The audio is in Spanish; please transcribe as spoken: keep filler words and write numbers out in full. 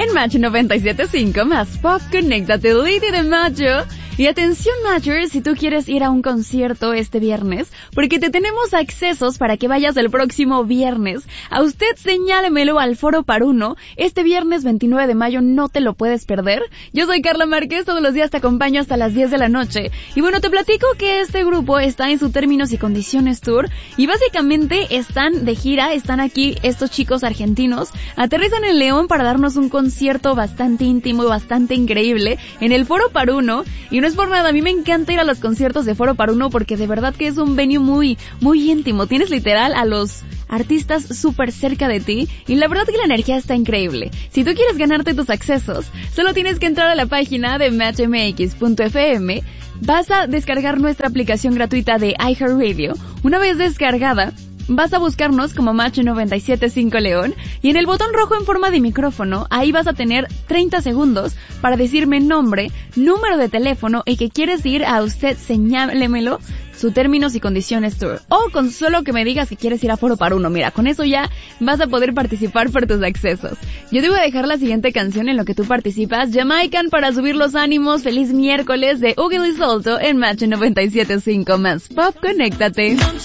en Match noventa y siete punto cinco más Pop, conéctate, Lady de Macho. Y atención, Matcher, si tú quieres ir a un concierto este viernes, porque te tenemos accesos para que vayas el próximo viernes. A usted señálemelo al Foro Paruno. Este viernes veintinueve de mayo no te lo puedes perder. Yo soy Carla Márquez, todos los días te acompaño hasta las diez de la noche. Y bueno, te platico que este grupo está en su Términos y Condiciones Tour. Y básicamente están de gira, están aquí estos chicos argentinos. Aterrizan en León para darnos un concierto bastante íntimo y bastante increíble en el Foro Paruno. Y no es por nada, a mí me encanta ir a los conciertos de Foro Paruno porque de verdad que es un venue muy, muy íntimo. Tienes literal a los artistas súper cerca de ti y la verdad que la energía está increíble. Si tú quieres ganarte tus accesos, solo tienes que entrar a la página de match m x punto f m. Vas a descargar nuestra aplicación gratuita de iHeartRadio. Una vez descargada, vas a buscarnos como Match noventa y siete punto cinco León y en el botón rojo en forma de micrófono, ahí vas a tener treinta segundos para decirme nombre, número de teléfono y que quieres ir a usted, señálemelo, su Términos y Condiciones Tour. O con solo que me digas que quieres ir a Foro Paruno. Mira, con eso ya vas a poder participar por tus accesos. Yo te voy a dejar la siguiente canción en lo que tú participas. Jamaican para subir los ánimos. Feliz miércoles de Ugly Solto en Match noventa y siete punto cinco más Pop, conéctate.